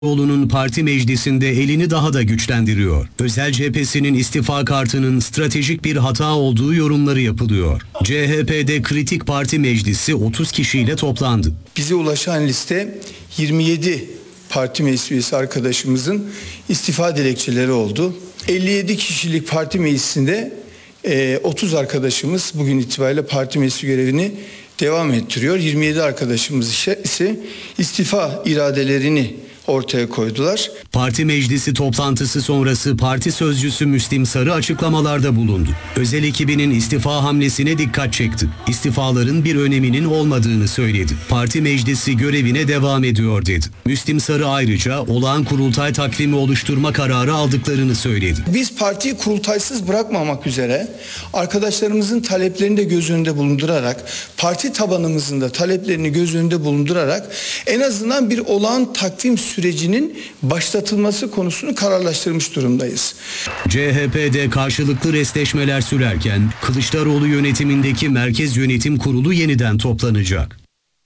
Kılıçdaroğlu'nun parti meclisinde elini daha da güçlendiriyor. Özel cephesinin istifa kartının stratejik bir hata olduğu yorumları yapılıyor. CHP'de kritik parti meclisi 30 kişiyle toplandı. Bize ulaşan liste 27 parti meclis üyesi arkadaşımızın istifa dilekçeleri oldu. 57 kişilik parti meclisinde 30 arkadaşımız bugün itibariyle parti meclisi görevini devam ettiriyor. 27 arkadaşımız ise istifa iradelerini ortaya koydular. Parti meclisi toplantısı sonrası parti sözcüsü Müslim Sarı açıklamalarda bulundu. Özel ekibinin istifa hamlesine dikkat çekti. İstifaların bir öneminin olmadığını söyledi. Parti meclisi görevine devam ediyor dedi. Müslim Sarı ayrıca olağan kurultay takvimi oluşturma kararı aldıklarını söyledi. Biz partiyi kurultaysız bırakmamak üzere arkadaşlarımızın taleplerini de göz önünde bulundurarak, parti tabanımızın da taleplerini göz önünde bulundurarak en azından bir olağan takvim sürecinin başlatılması konusunu kararlaştırmış durumdayız. CHP'de karşılıklı restleşmeler sürerken Kılıçdaroğlu yönetimindeki Merkez Yönetim Kurulu yeniden toplanacak.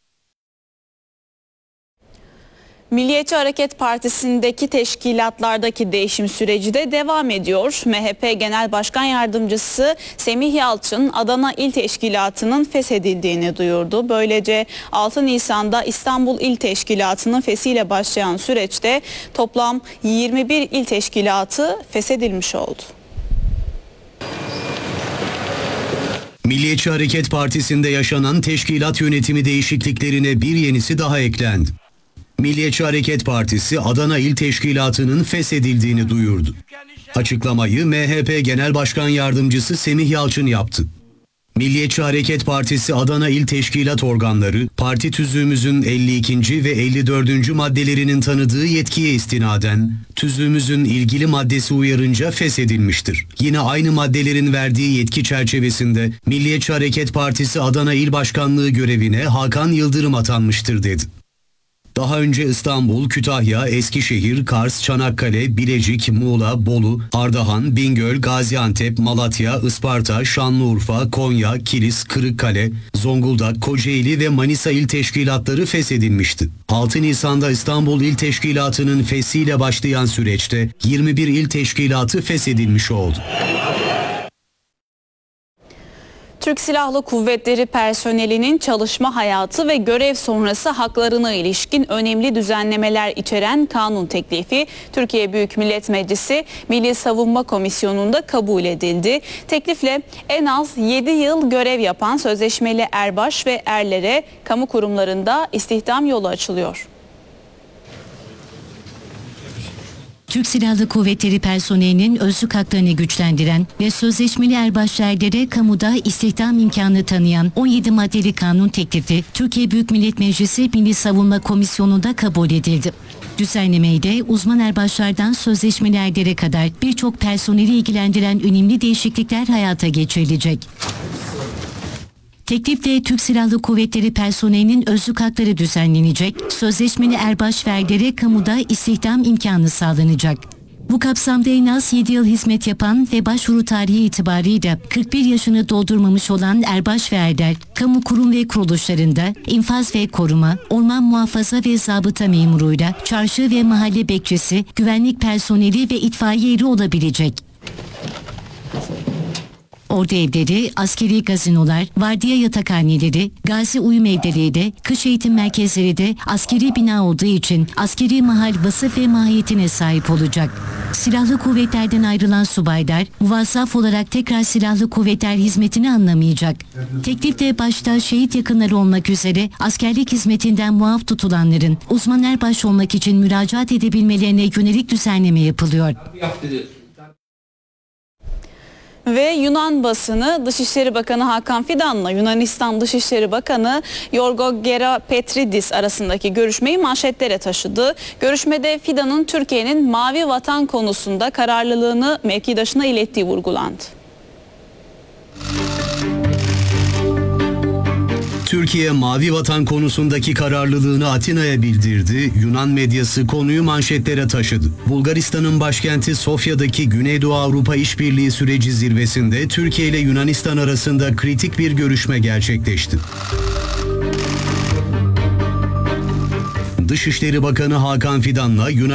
Milliyetçi Hareket Partisi'ndeki teşkilatlardaki değişim süreci de devam ediyor. MHP Genel Başkan Yardımcısı Semih Yalçın Adana İl Teşkilatı'nın feshedildiğini duyurdu. Böylece 6 Nisan'da İstanbul İl Teşkilatı'nın feshiyle başlayan süreçte toplam 21 il teşkilatı feshedilmiş oldu. Milliyetçi Hareket Partisi'nde yaşanan teşkilat yönetimi değişikliklerine bir yenisi daha eklendi. Milliyetçi Hareket Partisi Adana İl Teşkilatı'nın feshedildiğini duyurdu. Açıklamayı MHP Genel Başkan Yardımcısı Semih Yalçın yaptı. Milliyetçi Hareket Partisi Adana İl Teşkilat organları, parti tüzüğümüzün 52. ve 54. maddelerinin tanıdığı yetkiye istinaden, tüzüğümüzün ilgili maddesi uyarınca feshedilmiştir. Yine aynı maddelerin verdiği yetki çerçevesinde Milliyetçi Hareket Partisi Adana İl Başkanlığı görevine Hakan Yıldırım atanmıştır dedi. Daha önce İstanbul, Kütahya, Eskişehir, Kars, Çanakkale, Bilecik, Muğla, Bolu, Ardahan, Bingöl, Gaziantep, Malatya, Isparta, Şanlıurfa, Konya, Kilis, Kırıkkale, Zonguldak, Kocaeli ve Manisa il teşkilatları feshedilmişti. 6 Nisan'da İstanbul İl Teşkilatı'nın feshiyle başlayan süreçte 21 il teşkilatı feshedilmiş oldu. Türk Silahlı Kuvvetleri personelinin çalışma hayatı ve görev sonrası haklarına ilişkin önemli düzenlemeler içeren kanun teklifi Türkiye Büyük Millet Meclisi Milli Savunma Komisyonu'nda kabul edildi. Teklifle en az 7 yıl görev yapan sözleşmeli erbaş ve erlere kamu kurumlarında istihdam yolu açılıyor. Türk Silahlı Kuvvetleri personelinin özlük haklarını güçlendiren ve sözleşmeli erbaşlarlara kamuda istihdam imkanı tanıyan 17 maddeli kanun teklifi Türkiye Büyük Millet Meclisi Milli Savunma Komisyonu'nda kabul edildi. Düzenlemede uzman erbaşlardan sözleşmeli erlere kadar birçok personeli ilgilendiren önemli değişiklikler hayata geçirilecek. Teklifle Türk Silahlı Kuvvetleri personelinin özlük hakları düzenlenecek, sözleşmeli erbaş ve erlere kamuda istihdam imkanı sağlanacak. Bu kapsamda en az 7 yıl hizmet yapan ve başvuru tarihi itibarıyla 41 yaşını doldurmamış olan erbaş ve erler, kamu kurum ve kuruluşlarında infaz ve koruma, orman muhafaza ve zabıta memuruyla çarşı ve mahalle bekçisi, güvenlik personeli ve itfaiye eri olabilecek. Ordu evleri, askeri gazinolar, vardiya yatakhaneleri, gazi uyum evleri de, kış eğitim merkezleri de askeri bina olduğu için askeri mahal vasıf ve mahiyetine sahip olacak. Silahlı kuvvetlerden ayrılan subaylar, muvazzaf olarak tekrar silahlı kuvvetler hizmetini anlamayacak. Teklifte başta şehit yakınları olmak üzere askerlik hizmetinden muaf tutulanların uzman erbaş olmak için müracaat edebilmelerine yönelik düzenleme yapılıyor. Ve Yunan basını Dışişleri Bakanı Hakan Fidan'la Yunanistan Dışişleri Bakanı Yorgo Gerapetridis arasındaki görüşmeyi manşetlere taşıdı. Görüşmede Fidan'ın Türkiye'nin Mavi Vatan konusunda kararlılığını mevkidaşına ilettiği vurgulandı. Türkiye Mavi Vatan konusundaki kararlılığını Atina'ya bildirdi. Yunan medyası konuyu manşetlere taşıdı. Bulgaristan'ın başkenti Sofya'daki Güneydoğu Avrupa İşbirliği Süreci zirvesinde Türkiye ile Yunanistan arasında kritik bir görüşme gerçekleşti. Dışişleri Bakanı Hakan Fidan'la